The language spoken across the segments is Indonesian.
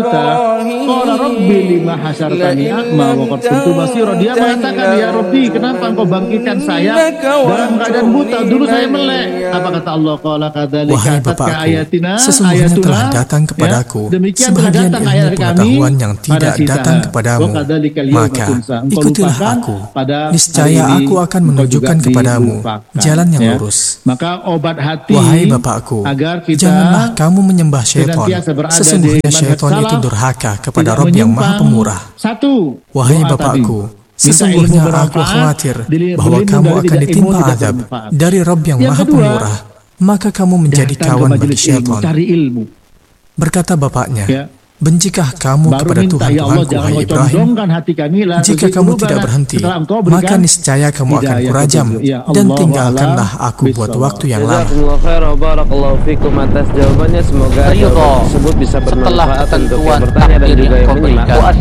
Qala Rabbi lima hasyartani a'ma wa qad kuntu basira. Dia mengatakan, ya Rabbi, kenapa engkau bangkitkan saya dalam keadaan buta? Dulu saya melek. Apa kata Allah? Qala kadzalika Wahai Bapakku, sesungguhnya telah datang kepadaku sebahagian ilmu pengetahuan yang tidak datang kepadamu. Maka ikutilah aku, niscaya aku akan menunjukkan kepadamu jalan yang lurus. Maka obat hati, wahai Bapakku, janganlah kamu menyembah syaitan. Sesungguhnya syaitan itu durhaka kepada Rabb yang Maha Pemurah. Wahai Bapakku, sesungguhnya aku khawatir bahwa kamu akan ditimpa azab dari Rabb yang Maha Pemurah, maka kamu menjadi kawan bagi syaitan. Berkata bapaknya, bencikah kamu kepada Tuhan-Tuhanku, wahai Ibrahim? Jika kamu tidak berhenti, maka niscaya kamu akan kurajam, dan tinggalkanlah aku buat waktu yang lama. Atas jawabannya, semoga ridho tersebut bisa bermanfaat untuk yang bertanya dan juga yang menyimak.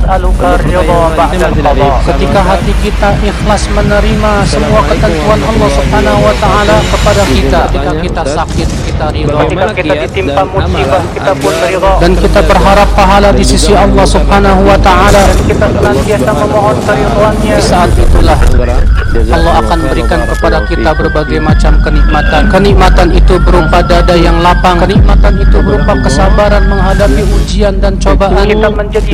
Ketika hati kita ikhlas menerima semua ketentuan Allah Subhanahu wa Ta'ala kepada kita, ketika kita sakit kita ridho, ketika kita ditimpa musibah kita pun ridho, dan kita berharap pahala di sisi Allah Subhanahu wa Ta'ala, dan kita senantiasa memohon keridhoannya. Di saat itulah Allah akan berikan kepada kita berbagai macam kenikmatan. Kenikmatan itu berupa dada yang lapang, kenikmatan itu berupa kesabaran menghadapi ujian dan cobaan. Kita menjadi